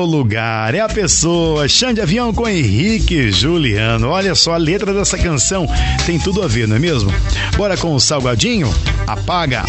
lugar, é a pessoa. Chão de Avião com Henrique e Juliano. Olha só, a letra dessa canção tem tudo a ver, não é mesmo? Bora com o Salgadinho? Apaga.